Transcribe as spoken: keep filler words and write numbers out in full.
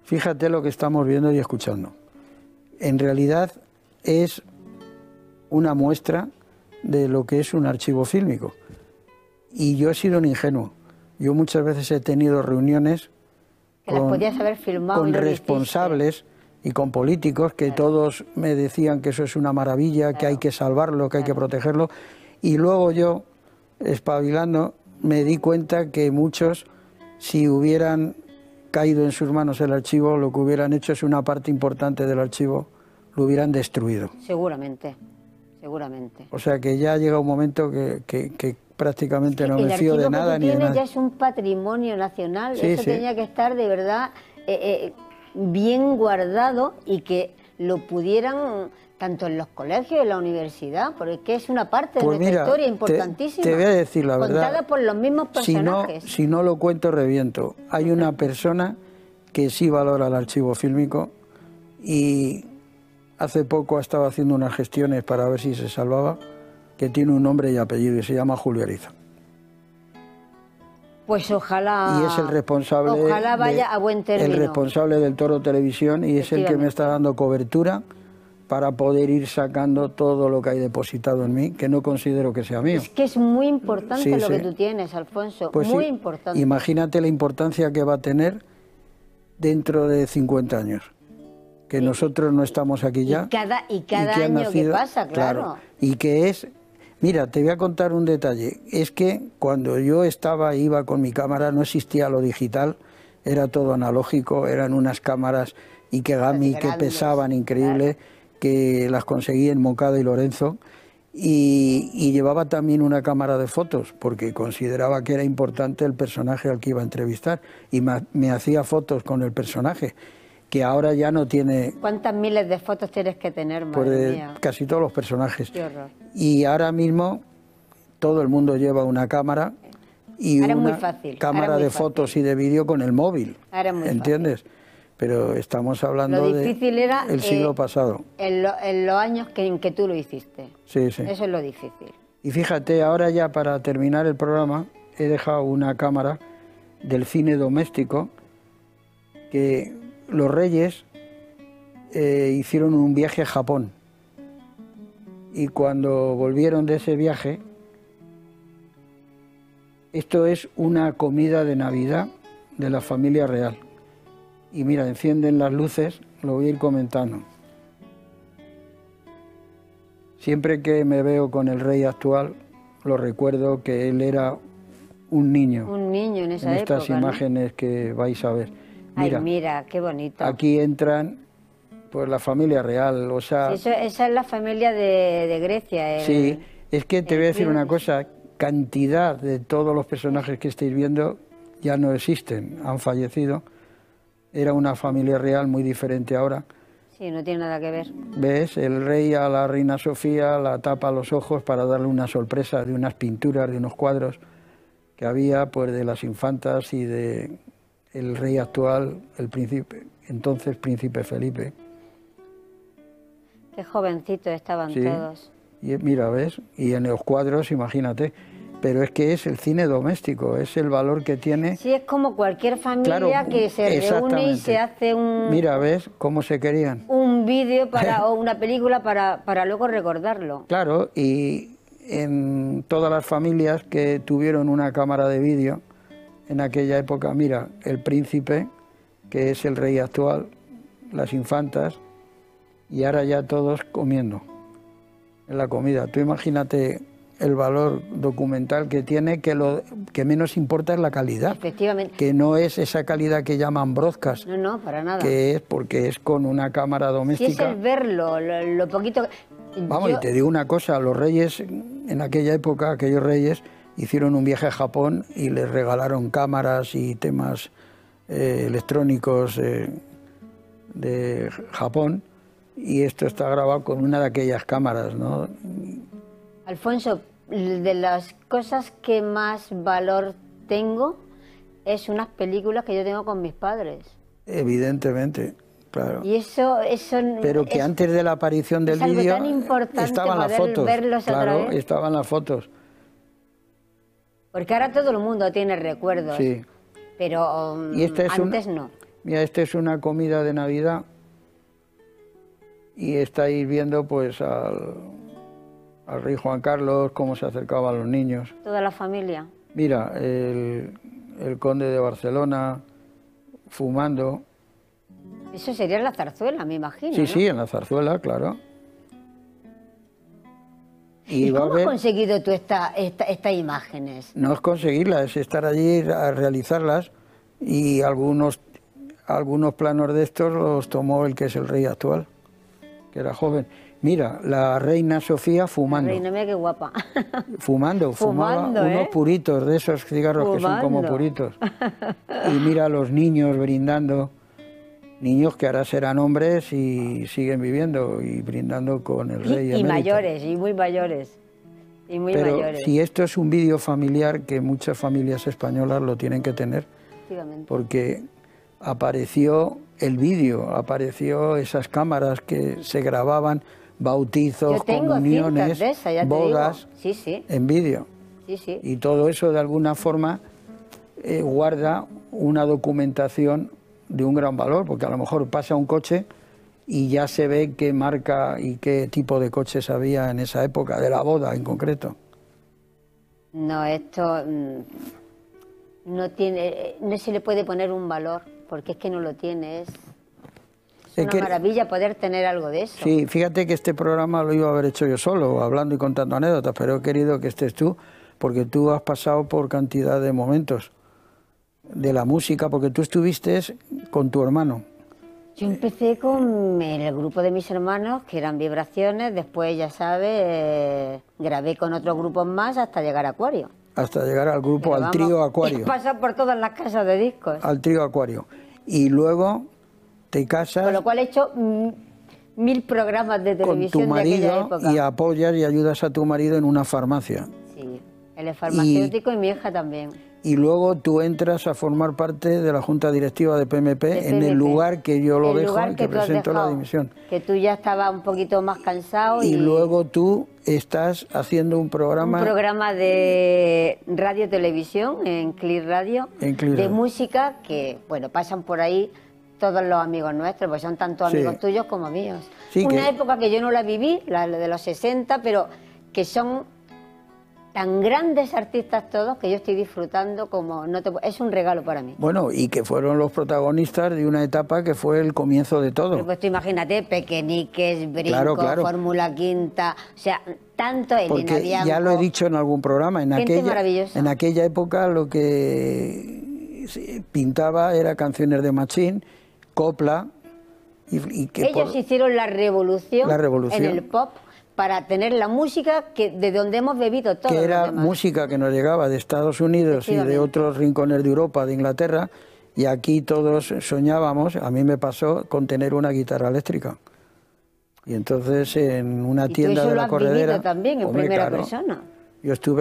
Fíjate lo que estamos viendo y escuchando. En realidad es una muestra de lo que es un archivo fílmico. Y yo he sido un ingenuo. Yo muchas veces he tenido reuniones que con, las podías haber filmado con responsables y con políticos que claro. todos me decían que eso es una maravilla, claro. que hay que salvarlo, que claro. hay que protegerlo. Y luego yo, espabilando, me di cuenta que muchos, si hubieran caído en sus manos el archivo, lo que hubieran hecho es una parte importante del archivo, lo hubieran destruido. Seguramente, seguramente. O sea que ya llega un momento que, que, que prácticamente sí, no me fío de nada ni de nada. Ya es un patrimonio nacional, sí, eso sí. tenía que estar de verdad eh, eh, bien guardado y que lo pudieran tanto en los colegios, en la universidad, porque es que es una parte de pues nuestra mira, historia importantísima. Te, te voy a decir la verdad. Contada por los mismos personajes. Si no, si no lo cuento, reviento. Hay una persona que sí valora el archivo fílmico y hace poco ha estado haciendo unas gestiones para ver si se salvaba, que tiene un nombre y apellido y se llama Julio Ariza. Pues ojalá. Y es el responsable. Ojalá vaya de, a buen término. El responsable del Toro Televisión y es el que me está dando cobertura para poder ir sacando todo lo que hay depositado en mí, que no considero que sea mío. Es que es muy importante sí, lo sí. que tú tienes, Alfonso, pues muy sí, importante. Imagínate la importancia que va a tener dentro de cincuenta años, que sí. nosotros no estamos aquí ya. Y cada, y cada y que año nacido, que pasa, claro. claro. Y que es... Mira, te voy a contar un detalle. Es que cuando yo estaba, iba con mi cámara, no existía lo digital, era todo analógico, eran unas cámaras Ikegami que pesaban increíble, claro. que las conseguí en Moncada y Lorenzo, y, y llevaba también una cámara de fotos, porque consideraba que era importante el personaje al que iba a entrevistar, y me, me hacía fotos con el personaje, que ahora ya no tiene... ¿Cuántas miles de fotos tienes que tener, madre pues, mía? Casi todos los personajes. Qué horror. Y ahora mismo todo el mundo lleva una cámara y ahora una muy fácil. cámara muy de fácil. fotos y de vídeo con el móvil. Ahora muy ¿entiendes? Fácil. Pero estamos hablando lo difícil de era, el siglo eh, pasado. En, lo, en los años que, en que tú lo hiciste. Sí, sí. Eso es lo difícil. Y fíjate, ahora ya para terminar el programa he dejado una cámara del cine doméstico que los Reyes eh, hicieron un viaje a Japón. Y cuando volvieron de ese viaje, esto es una comida de Navidad de la familia real. Y mira, encienden las luces, lo voy a ir comentando. Siempre que me veo con el rey actual, lo recuerdo que él era un niño. Un niño en esa en estas época, imágenes, ¿no?, que vais a ver. Mira, ay, mira, qué bonito. Aquí entran pues la familia real, o sea... Sí, eso, esa es la familia de, de Grecia. El, sí, es que te voy a decir príncipe. una cosa, cantidad de todos los personajes que estáis viendo ya no existen, han fallecido. Era una familia real muy diferente ahora. Sí, no tiene nada que ver. ¿Ves? El rey a la reina Sofía la tapa los ojos para darle una sorpresa de unas pinturas, de unos cuadros que había pues de las infantas y de el rey actual, el príncipe, entonces príncipe Felipe. Qué jovencitos estaban sí. todos. Y mira, ¿ves? Y en los cuadros, imagínate. Pero es que es el cine doméstico, es el valor que tiene. Sí, es como cualquier familia claro, que se reúne y se hace un... Mira, ¿ves cómo se querían? Un vídeo para o una película para, para luego recordarlo. Claro, y en todas las familias que tuvieron una cámara de vídeo, en aquella época, mira, el príncipe, que es el rey actual, las infantas, y ahora ya todos comiendo en la comida. Tú imagínate el valor documental que tiene, que lo que menos importa es la calidad. Efectivamente. Que no es esa calidad que llaman broadcast. No, no, para nada. Que es porque es con una cámara doméstica. Sí, es el verlo, lo, lo poquito... Vamos, Yo... y te digo una cosa, los reyes, en aquella época, aquellos reyes, hicieron un viaje a Japón y les regalaron cámaras y temas eh, electrónicos eh, de Japón, y esto está grabado con una de aquellas cámaras, ¿no? Alfonso, de las cosas que más valor tengo es unas películas que yo tengo con mis padres. Evidentemente, claro. Y eso, eso pero que es, antes de la aparición del vídeo estaban las fotos. Verlos claro, otra vez. estaban las fotos. Porque ahora todo el mundo tiene recuerdos. Sí. Pero um, y esta es antes un, no. Mira, esta es una comida de Navidad y estáis viendo pues al, al rey Juan Carlos, cómo se acercaba a los niños. Toda la familia. Mira, el, el conde de Barcelona fumando. Eso sería en la zarzuela, me imagino. Sí, ¿no? sí, en la zarzuela, claro. ¿Y, ¿Y va cómo a ver... has conseguido tú esta, esta, estas imágenes? No es conseguirlas, es estar allí a realizarlas, y algunos, algunos planos de estos los tomó el que es el rey actual, que era joven. Mira, la reina Sofía fumando. La reina, mira qué guapa. Fumando, fumaba Fumando, unos ¿eh? puritos, de esos cigarros Fumando. que son como puritos. Y mira a los niños brindando, niños que ahora serán hombres y siguen viviendo y brindando con el rey Y, y emérito. mayores, y muy mayores. Y muy Pero mayores. si esto es un vídeo familiar, que muchas familias españolas lo tienen que tener, Efectivamente. porque apareció el vídeo, apareció esas cámaras que se grababan bautizos, Yo tengo comuniones, cintas de esas, ya te bodas, digo. Sí, sí. en vídeo. Sí, sí. Y todo eso de alguna forma eh, guarda una documentación de un gran valor, porque a lo mejor pasa un coche y ya se ve qué marca y qué tipo de coches había en esa época, de la boda en concreto. No, esto mm, no tiene, no se le puede poner un valor, porque es que no lo tiene. Es, es Es una que- maravilla poder tener algo de eso. Sí, fíjate que este programa lo iba a haber hecho yo solo, hablando y contando anécdotas, pero he querido que estés tú, porque tú has pasado por cantidad de momentos de la música, porque tú estuviste con tu hermano. Yo empecé con el grupo de mis hermanos, que eran Vibraciones, después, ya sabes, eh, grabé con otros grupos más hasta llegar a Acuario. Hasta llegar al grupo, Pero al vamos, trío He Acuario. pasado por todas las casas de discos, Al trío Acuario. Y luego te casas con lo cual he hecho mm, mil programas de con televisión tu de aquella marido época. y apoyas y ayudas a tu marido en una farmacia. Sí, él es farmacéutico y, mi hija también. Y luego tú entras a formar parte de la junta directiva de P M P, De en el P M P. lugar que yo lo El dejo lugar y que, tú has presento la dejado, dimisión. Que tú ya estabas un poquito más cansado. Y Y, luego tú estás haciendo un programa, un programa de radio televisión en Clear Radio, En Clear de Radio. música que, bueno, pasan por ahí todos los amigos nuestros, pues son tanto Sí. amigos tuyos como míos. Sí, Una que- época que yo no la viví, la de los sesenta, pero que son tan grandes artistas todos que yo estoy disfrutando como no te pu- es un regalo para mí. bueno, y que fueron los protagonistas de una etapa que fue el comienzo de todo. Pero pues tú imagínate, Pequeñiques, Brinco, Claro, claro. Fórmula Quinta, o sea, tanto Elena Porque Bianco. ya lo he dicho en algún programa, en Gente aquella, maravillosa. en aquella época lo que se pintaba era canciones de Machín, copla, y, y que Ellos por- hicieron la revolución, La revolución. en el pop para tener la música que de donde hemos bebido todos que los era demás. música que nos llegaba de Estados Unidos y de Efectivamente. otros rincones de Europa, de Inglaterra, y aquí todos soñábamos, a mí me pasó, con tener una guitarra eléctrica. Y entonces en una Y tú tienda eso de lo la has corredera... vivido también en hombre, primera claro, persona. yo estuve